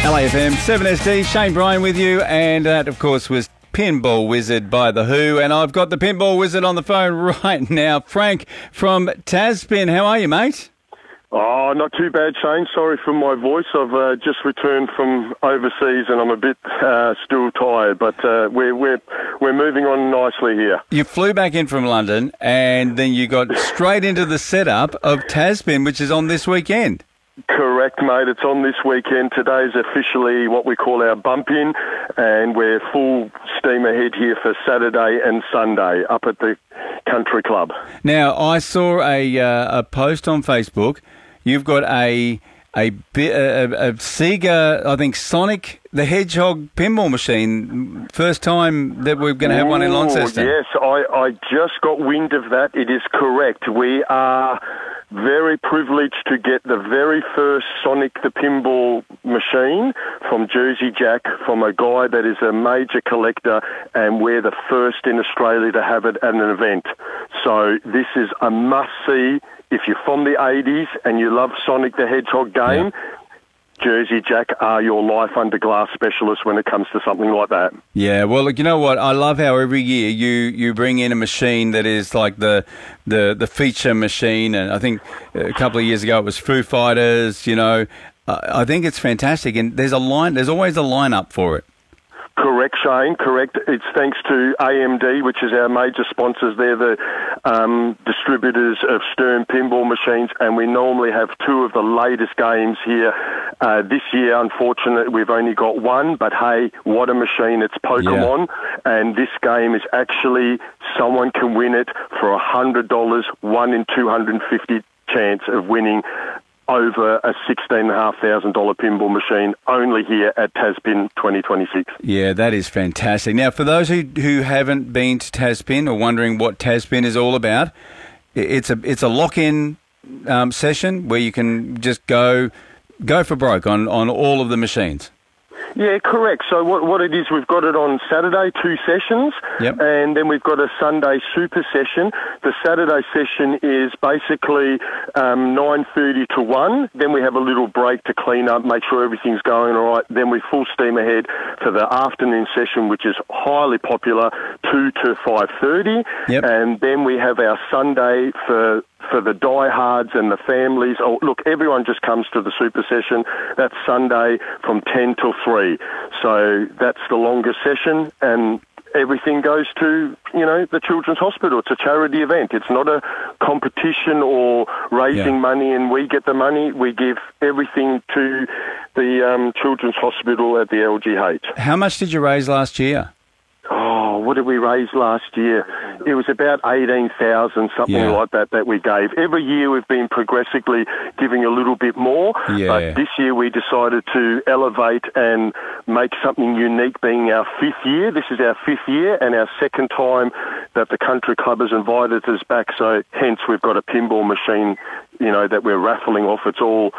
LAFM 7SD, Shane Bryan with you, and that, of course, was Pinball Wizard by The Who, and I've got the Pinball Wizard on the phone right now. Frank from Taspin, how are you, mate? Oh, not too bad, Shane. Sorry for my voice. I've just returned from overseas and I'm a bit still tired, but we're moving on nicely here. You flew back in from London and then you got straight into the setup of Taspin, which is on this weekend. Correct, mate. It's on this weekend. Today's officially what we call our bump-in, and we're full steam ahead here for Saturday and Sunday up at the country club. Now, I saw a post on Facebook. You've got a Sega, I think, Sonic the Hedgehog pinball machine. First time that we're going to have one in Launceston. Yes, I just got wind of that. It is correct. We are very privileged to get the very first Sonic the Pinball machine from Jersey Jack, from a guy that is a major collector, and we're the first in Australia to have it at an event. So this is a must-see. If you're from the 80s and you love Sonic the Hedgehog game, Jersey Jack are your life under glass specialists when it comes to something like that. Yeah, well, look, you know what? I love how every year you bring in a machine that is like the feature machine, and I think a couple of years ago it was Foo Fighters. You know, I think it's fantastic, and there's always a lineup for it. Correct, Shane, correct. It's thanks to AMD, which is our major sponsors. They're the distributors of Stern pinball machines, and we normally have two of the latest games here. This year, unfortunately, we've only got one, but hey, what a machine. It's Pokemon, and this game is actually, someone can win it for $100, 1 in 250 chance of winning over a $16,500 pinball machine, only here at Taspin 2026. Yeah, that is fantastic. Now, for those who haven't been to Taspin or wondering what Taspin is all about, it's a lock-in session where you can just go for broke on all of the machines. Yeah, correct. So what it is, we've got it on Saturday, 2 sessions, and then we've got a Sunday super session. The Saturday session is basically 9:30 to 1. Then we have a little break to clean up, make sure everything's going all right. Then we full steam ahead for the afternoon session, which is highly popular, 2 to 5:30. And then we have our Sunday for the diehards and the families. Oh, look, everyone just comes to the super session. That's Sunday from 10 till 3. So that's the longest session, and everything goes to, the Children's Hospital. It's a charity event. It's not a competition or raising money and we get the money. We give everything to the Children's Hospital at the LGH. How much did you raise last year? Oh, what did we raise last year? It was about 18,000, something like that we gave. Every year we've been progressively giving a little bit more, but this year we decided to elevate and make something unique, being our 5th year. This is our 5th year and our second time that the country club has invited us back, so hence we've got a pinball machine, that we're raffling off. It's all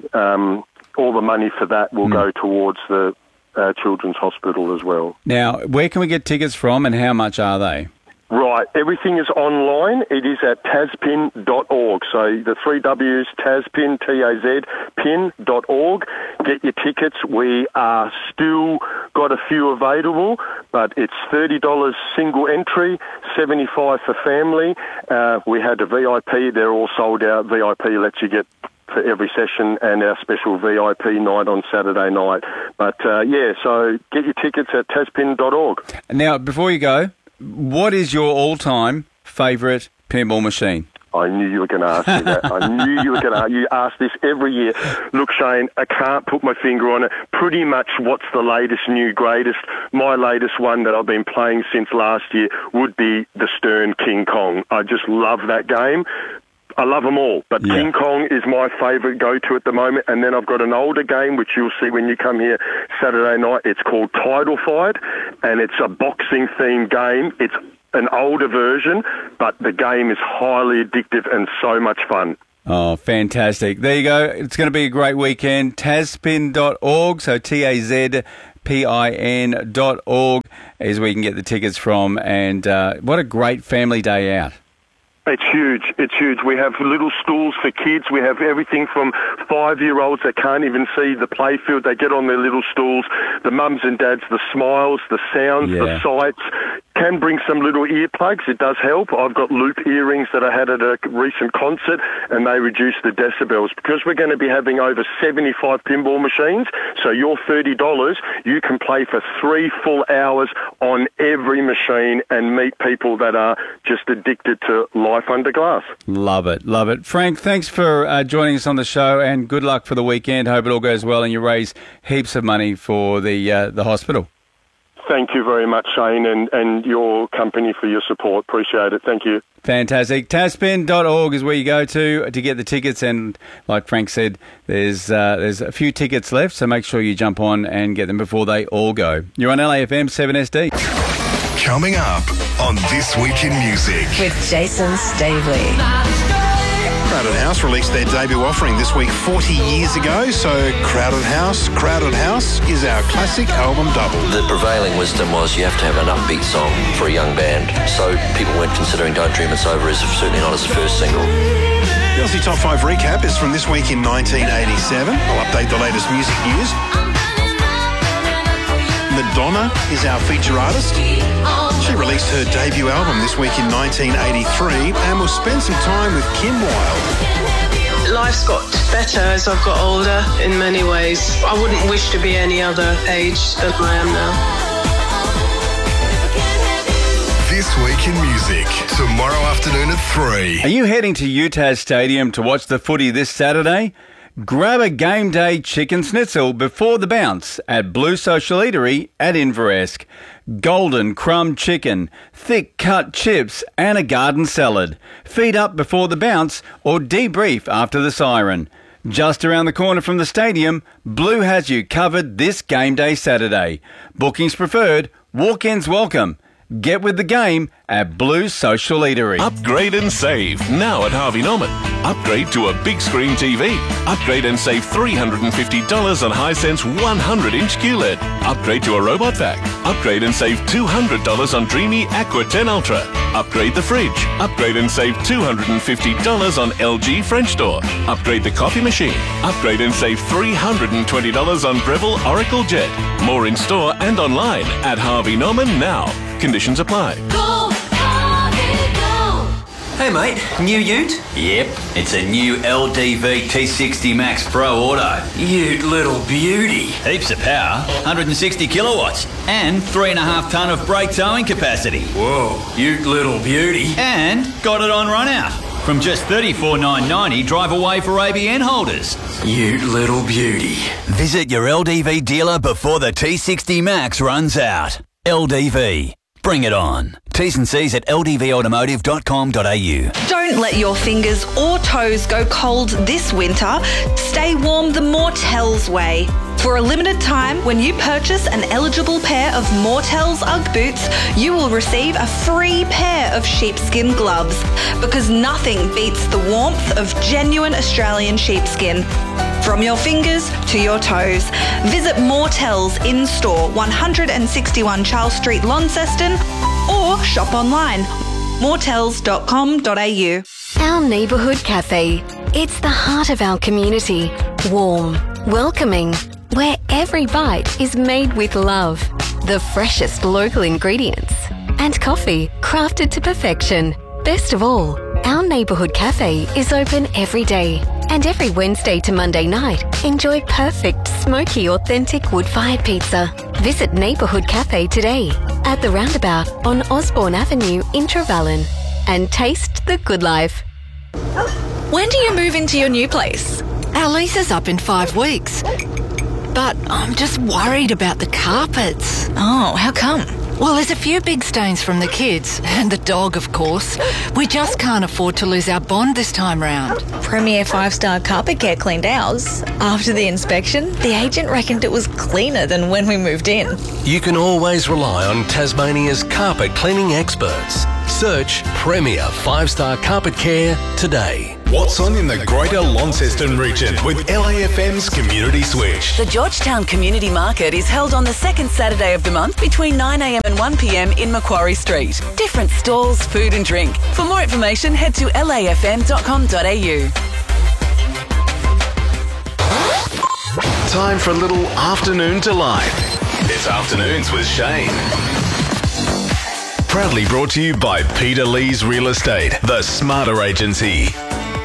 the money for that will go towards the Children's Hospital as well. Now, where can we get tickets from and how much are they? Right, everything is online. It is at taspin.org. So the 3 W's, Taspin, T-A-Z-Pin.org. Get your tickets. We are still got a few available, but it's $30 single entry, $75 for family. We had a VIP. They're all sold out. VIP lets you get for every session, and our special VIP night on Saturday night. But, so get your tickets at taspin.org. Now, before you go, what is your all-time favourite pinball machine? I knew you were going to ask me that. I knew you were going to. You ask this every year. Look, Shane, I can't put my finger on it. Pretty much what's the latest, new, greatest. My latest one that I've been playing since last year would be the Stern King Kong. I just love that game. I love them all, but King Kong is my favourite go-to at the moment. And then I've got an older game, which you'll see when you come here Saturday night. It's called Title Fight, and it's a boxing-themed game. It's an older version, but the game is highly addictive and so much fun. Oh, fantastic. There you go. It's going to be a great weekend. Taspin.org, so TAZPIN.org is where you can get the tickets from. And what a great family day out. It's huge. It's huge. We have little stools for kids. We have everything from 5-year-olds that can't even see the playfield. They get on their little stools. The mums and dads, the smiles, the sounds, the sights. Can bring some little earplugs. It does help. I've got loop earrings that I had at a recent concert, and they reduce the decibels. Because we're going to be having over 75 pinball machines, so your $30, you can play for 3 full hours on every machine and meet people that are just addicted to life under glass. Love it, love it. Frank, thanks for joining us on the show, and good luck for the weekend. Hope it all goes well and you raise heaps of money for the hospital. Thank you very much, Shane, and your company for your support. Appreciate it. Thank you. Fantastic. Tasspin.org is where you go to get the tickets, and like Frank said, there's a few tickets left, so make sure you jump on and get them before they all go. You're on LAFM 7SD. Coming up on This Week in Music with Jason Stavely. Crowded House released their debut offering this week 40 years ago, so Crowded House is our classic album double. The prevailing wisdom was you have to have an upbeat song for a young band, so people weren't considering Don't Dream It's Over as certainly not as the first single. The Aussie Top 5 recap is from this week in 1987. I'll update the latest music news. Madonna is our feature artist. She released her debut album this week in 1983, and we'll spend some time with Kim Wilde. Life's got better as I've got older in many ways. I wouldn't wish to be any other age than I am now. This Week in Music, tomorrow afternoon at 3. Are you heading to UTAS Stadium to watch the footy this Saturday? Grab a game day chicken schnitzel before the bounce at Blue Social Eatery at Inveresk. Golden crumb chicken, thick cut chips and a garden salad. Feed up before the bounce or debrief after the siren. Just around the corner from the stadium, Blue has you covered this game day Saturday. Bookings preferred, walk-ins welcome. Get with the game at Blue Social Eatery. Upgrade and save now at Harvey Norman. Upgrade to a big screen TV. Upgrade and save $350 on Hisense 100-inch QLED. Upgrade to a robot vac. Upgrade and save $200 on Dreamy Aqua 10 Ultra. Upgrade the fridge. Upgrade and save $250 on LG French door. Upgrade the coffee machine. Upgrade and save $320 on Breville Oracle Jet. More in store and online at Harvey Norman now. Conditions apply. Go, Harvey, go! Hey mate, new ute? Yep, it's a new LDV T60 Max Pro Auto. Ute little beauty. Heaps of power, 160 kilowatts, and 3.5 tonne of brake towing capacity. Whoa, ute little beauty. And got it on run out. From just $34,990 drive away for ABN holders. Ute little beauty. Visit your LDV dealer before the T60 Max runs out. LDV. Bring it on. T's and C's at ldvautomotive.com.au. Don't let your fingers or toes go cold this winter. Stay warm the Mortels way. For a limited time, when you purchase an eligible pair of Mortels Ugg boots, you will receive a free pair of sheepskin gloves, because nothing beats the warmth of genuine Australian sheepskin. From your fingers to your toes. Visit Mortels in store, 161 Charles Street, Launceston, or shop online, mortels.com.au. Our neighbourhood cafe. It's the heart of our community. Warm, welcoming, where every bite is made with love. The freshest local ingredients. And coffee crafted to perfection. Best of all, our neighbourhood cafe is open every day. And every Wednesday to Monday night, enjoy perfect, smoky, authentic wood-fired pizza. Visit Neighbourhood Cafe today at the roundabout on Osborne Avenue in Trevellyn and taste the good life. When do you move into your new place? Our lease is up in 5 weeks. But I'm just worried about the carpets. Oh, how come? Well, there's a few big stains from the kids, and the dog, of course. We just can't afford to lose our bond this time round. Premier 5-star Carpet Care cleaned ours. After the inspection, the agent reckoned it was cleaner than when we moved in. You can always rely on Tasmania's carpet cleaning experts. Search Premier 5-star Carpet Care today. What's on in the Greater Launceston region with LAFM's Community Switch. The Georgetown Community Market is held on the second Saturday of the month between 9am and 1pm in Macquarie Street. Different stalls, food and drink. For more information, head to lafm.com.au. Time for a little afternoon delight. It's Afternoons with Shane. Proudly brought to you by Peter Lee's Real Estate, the Smarter Agency.